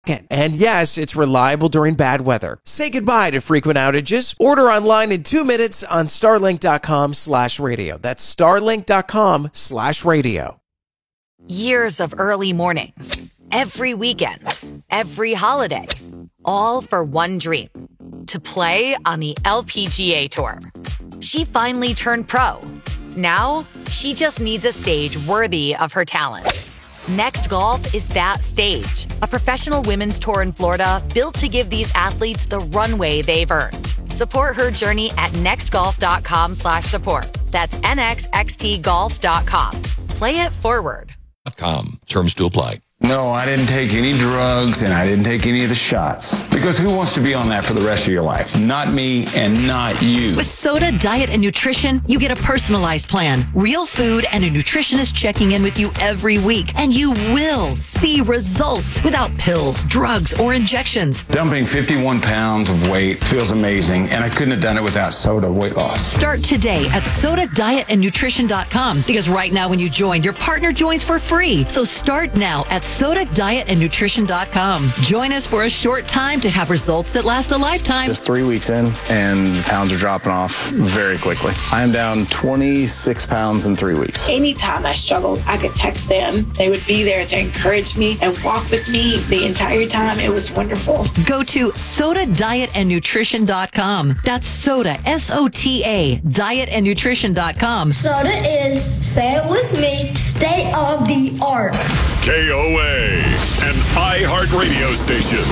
And yes, it's reliable during bad weather. Say goodbye to frequent outages. Order online in 2 minutes on starlink.com/radio. That's starlink.com/radio. Years of early mornings, every weekend, every holiday, all for one dream, to play on the LPGA Tour. She finally turned pro. Now, she just needs a stage worthy of her talent. Next Golf is that stage, a professional women's tour in Florida built to give these athletes the runway they've earned. Support her journey at nextgolf.com/support. That's nxxtgolf.com. Play it forward. Terms to apply. No, I didn't take any drugs and I didn't take any of the shots. Because who wants to be on that for the rest of your life? Not me and not you. With Soda Diet and Nutrition, you get a personalized plan, real food, and a nutritionist checking in with you every week. And you will see results without pills, drugs, or injections. Dumping 51 pounds of weight feels amazing, and I couldn't have done it without Soda weight loss. Start today at SodaDietAndNutrition.com, because right now when you join, your partner joins for free. So start now at SodaDietAndNutrition.com. Join us for a short time to have results that last a lifetime. Just 3 weeks in, and pounds are dropping off very quickly. I am down 26 pounds in 3 weeks. Anytime I struggled, I could text them. They would be there to encourage me and walk with me the entire time. It was wonderful. Go to SodaDietAndNutrition.com. That's Soda, S-O-T-A, dietandnutrition.com. Soda is, say it with me, state of the art. KOA, an iHeartRadio station.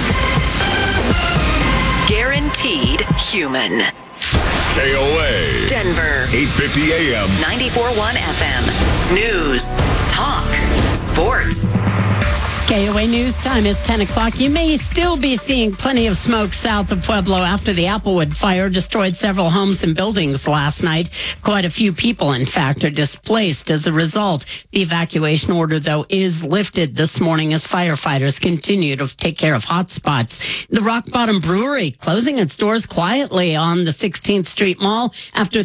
Guaranteed human. KOA. Denver. 850 AM. 94.1 FM. News. Talk. Sports. KOA News time is 10 o'clock. You may still be seeing plenty of smoke south of Pueblo after the Applewood fire destroyed several homes and buildings last night. Quite a few people, in fact, are displaced as a result. The evacuation order, though, is lifted this morning as firefighters continue to take care of hot spots. The Rock Bottom Brewery closing its doors quietly on the 16th Street Mall after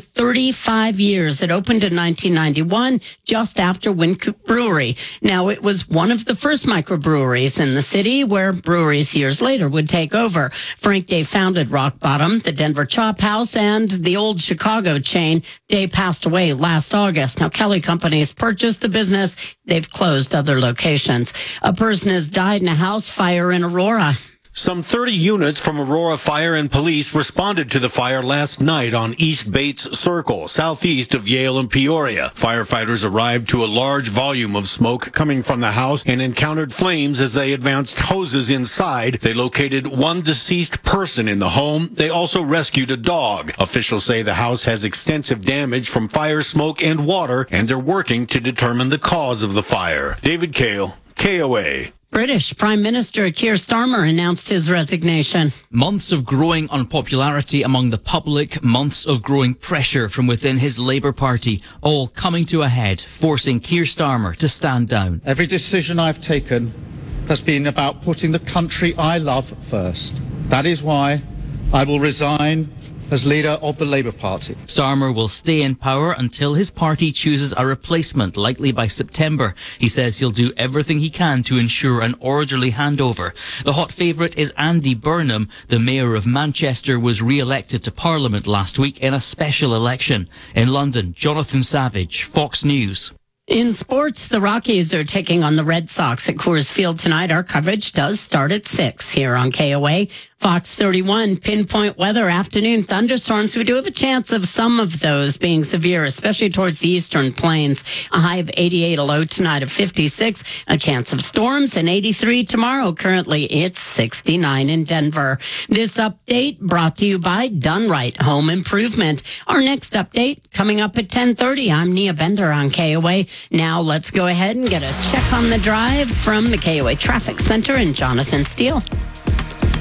35 years. It opened in 1991, just after Wynkoop Brewery. Now, it was one of the first microbreweries in the city, where breweries years later would take over. Frank Day founded Rock Bottom, the Denver Chop House, and the old Chicago chain. Day passed away last August. Now, Kelly Companies purchased the business. They've closed other locations. A person has died in a house fire in Aurora. Some 30 units from Aurora Fire and Police responded to the fire last night on East Bates Circle, southeast of Yale and Peoria. Firefighters arrived to a large volume of smoke coming from the house and encountered flames as they advanced hoses inside. They located one deceased person in the home. They also rescued a dog. Officials say the house has extensive damage from fire, smoke, and water, and they're working to determine the cause of the fire. David Kale, KOA. British Prime Minister Keir Starmer announced his resignation. Months of growing unpopularity among the public, months of growing pressure from within his Labour Party, all coming to a head, forcing Keir Starmer to stand down. Every decision I've taken has been about putting the country I love first. That is why I will resign as leader of the Labour Party. Starmer will stay in power until his party chooses a replacement, likely by September. He says he'll do everything he can to ensure an orderly handover. The hot favourite is Andy Burnham. The mayor of Manchester was re-elected to Parliament last week in a special election. In London, Jonathan Savage, Fox News. In sports, the Rockies are taking on the Red Sox at Coors Field tonight. Our coverage does start at 6 here on KOA. Fox 31, pinpoint weather, afternoon thunderstorms. We do have a chance of some of those being severe, especially towards the eastern plains. A high of 88, a low tonight of 56. A chance of storms, and 83 tomorrow. Currently, it's 69 in Denver. This update brought to you by Done Right Home Improvement. Our next update coming up at 10:30. I'm Nia Bender on KOA. Now let's go ahead and get a check on the drive from the KOA Traffic Center and Jonathan Steele.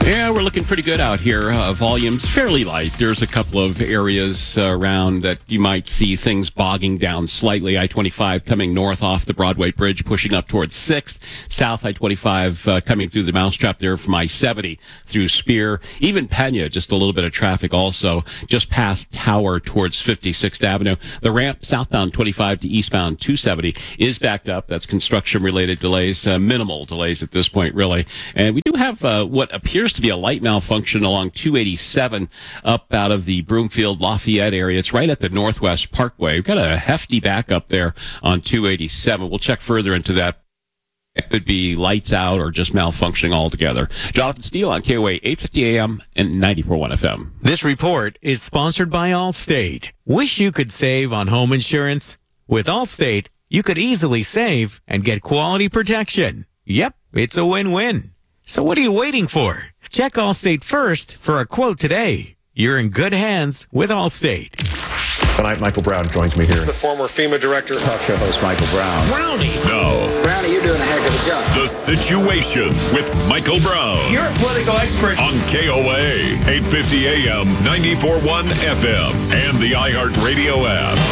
Yeah, we're looking pretty good out here. Volume's fairly light. There's a couple of areas around that you might see things bogging down slightly. I-25 coming north off the Broadway Bridge, pushing up towards 6th. South I-25 coming through the Mousetrap there from I-70 through Spear. Even Pena, just a little bit of traffic also, just past Tower towards 56th Avenue. The ramp southbound 25 to eastbound 270 is backed up. That's construction-related delays, minimal delays at this point, really. And we do have what appears to be a light malfunction along 287 up out of the Broomfield Lafayette area. It's right at the Northwest Parkway. We've got a hefty backup there on 287. We'll check further into that. It could be lights out or just malfunctioning altogether. Jonathan Steele on KOA 850 AM and 94.1 FM. This report is sponsored by Allstate. Wish you could save on home insurance? With Allstate, you could easily save and get quality protection. Yep, it's a win-win. So what are you waiting for? Check Allstate first for a quote today. You're in good hands with Allstate. Tonight, Michael Brown joins me here. The former FEMA director. Talk show host Michael Brown. Brownie. No. Brownie, you're doing a heck of a job. The Situation with Michael Brown. You're a political expert. On KOA, 850 AM, 94.1 FM, and the iHeartRadio app.